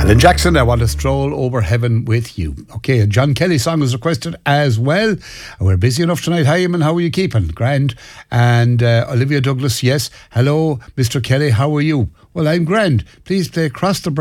Alan Jackson, I Want to Stroll Over Heaven With You. Okay, a John Kelly song was requested as well. We're busy enough tonight. Hi, Eamon, how are you keeping? Grand. And Olivia Douglas, yes. Hello, Mr. Kelly, how are you? Well, I'm grand. Please play Across the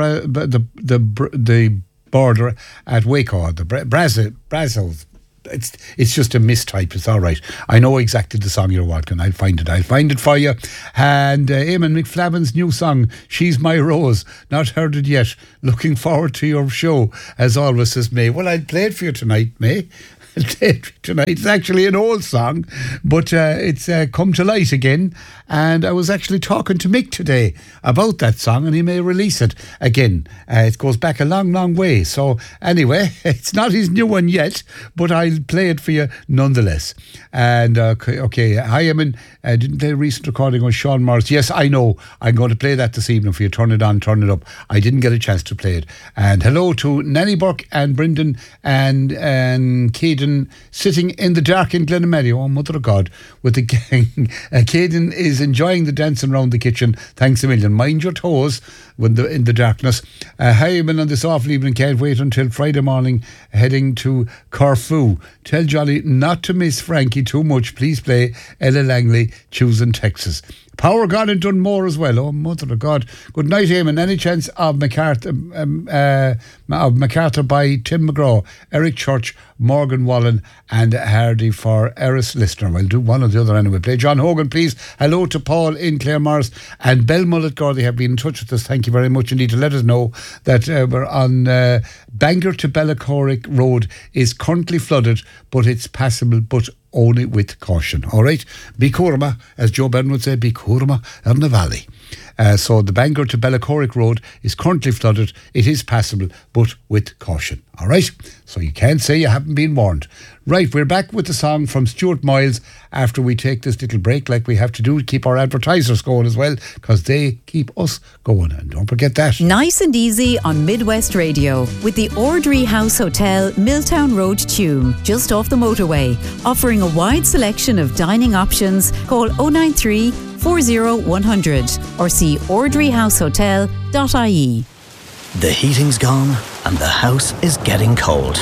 Border at Waco, the Brazos. It's just a mistype. It's all right. I know exactly the song you're wanting. I'll find it for you. And Eamon McFlavin's new song, She's My Rose. Not heard it yet. Looking forward to your show, as always, says May. Well, I'll play it for you tonight, May. It's actually an old song, but it's come to light again. And I was actually talking to Mick today about that song, and he may release it again. It goes back a long, long way. So anyway, it's not his new one yet, but I'll play it for you nonetheless. And okay, hi, Eamon. Didn't play a recent recording on Sean Morris. Yes, I know. I'm going to play that this evening for you. Turn it on, turn it up. I didn't get a chance to play it. And hello to Nanny Burke and Brendan and Caden sitting in the dark in Glenamery. Oh, Mother of God, with the gang. Caden is enjoying the dancing around the kitchen. Thanks a million. Mind your toes in the darkness. Hi, Eamon, on this awful evening. Can't wait until Friday morning, heading to Corfu. Tell Johnny not to miss Frankie too much. Please play Ella Langley, Choosing Texas. Power gone in Dunmore as well. Oh, Mother of God. Good night, Eamon. Any chance of MacArthur by Tim McGraw, Eric Church, Morgan Wallen and Hardy for Eris Listener? We'll do one or the other anyway. Play John Hogan, please. Hello to Paul in Claremorris and Bell Mulletgore. They have been in touch with us. Thank you very much indeed to let us know that we're on Bangor to Bellacorrick Road is currently flooded, but it's passable, but only with caution. All right? Be Corma, as Joe Byrne would say, be Corma in the valley. So the Bangor to Bellacorrick Road is currently flooded. It is passable, but with caution. All right? So you can't say you haven't been warned. Right, we're back with the song from Stuart Miles after we take this little break, like we have to do to keep our advertisers going as well, because they keep us going. And don't forget that. Nice and easy on Midwest Radio with the Ordry House Hotel, Milltown Road, Tuam, just off the motorway. Offering a wide selection of dining options. Call 093 40 100 or see ordryhousehotel.ie. The heating's gone and the house is getting cold.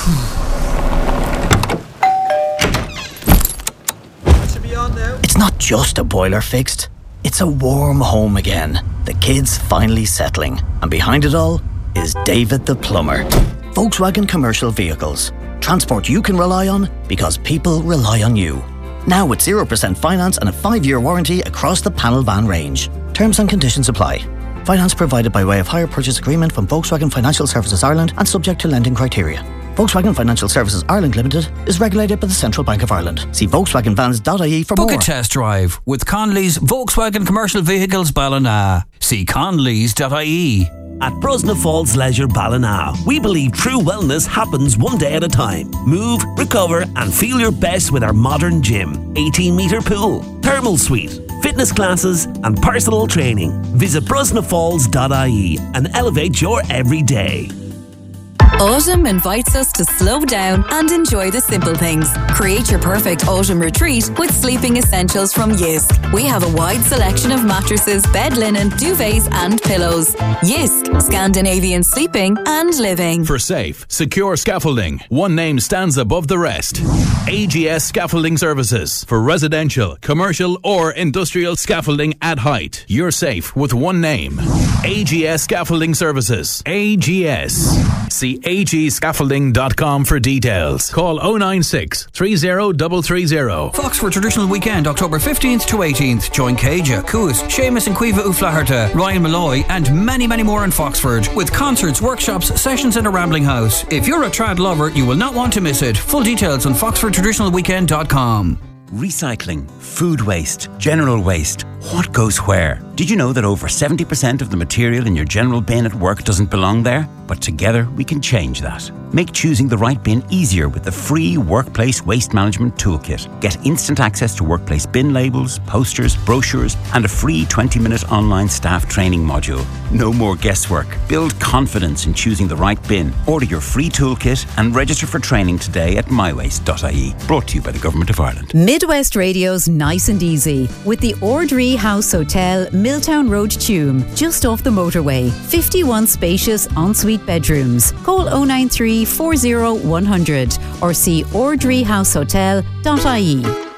It's not just a boiler fixed, it's a warm home again. The kids finally settling, and behind it all is David the Plumber. Volkswagen Commercial Vehicles. Transport you can rely on because people rely on you. Now with 0% finance and a 5-year warranty across the panel van range. Terms and conditions apply. Finance provided by way of hire purchase agreement from Volkswagen Financial Services Ireland and subject to lending criteria. Volkswagen Financial Services Ireland Limited is regulated by the Central Bank of Ireland. See VolkswagenVans.ie for more. Book a test drive with Conley's Volkswagen Commercial Vehicles Ballina. See Conleys.ie. At Brosna Falls Leisure Ballina, we believe true wellness happens one day at a time. Move, recover and feel your best with our modern gym, 18-metre pool, thermal suite, fitness classes and personal training. Visit brosnafalls.ie and elevate your everyday. Autumn invites us to slow down and enjoy the simple things. Create your perfect autumn retreat with sleeping essentials from Yisk. We have a wide selection of mattresses, bed linen, duvets and pillows. Yisk, Scandinavian sleeping and living. For safe, secure scaffolding, one name stands above the rest. AGS Scaffolding Services. For residential, commercial or industrial scaffolding at height. You're safe with one name. AGS Scaffolding Services. AGS. See agscaffolding.com for details. Call 096 30330. Foxford Traditional Weekend, October 15th to 18th. Join Caja, Cuas, Seamus and Cuiva Uflaherta, Ryan Malloy and many, many more in Foxford with concerts, workshops, sessions in a rambling house. If you're a trad lover, you will not want to miss it. Full details on foxfordtraditionalweekend.com. Recycling, food waste, general waste. What goes where? Did you know that over 70% of the material in your general bin at work doesn't belong there? But together we can change that. Make choosing the right bin easier with the free Workplace Waste Management Toolkit. Get instant access to workplace bin labels, posters, brochures, and a free 20-minute online staff training module. No more guesswork. Build confidence in choosing the right bin. Order your free toolkit and register for training today at mywaste.ie. Brought to you by the Government of Ireland. Midwest Radio's Nice and Easy with the Ordry Ordree House Hotel, Milltown Road, Tuam, just off the motorway. 51 spacious ensuite bedrooms. Call 093 40 100 or see ordreehousehotel.ie.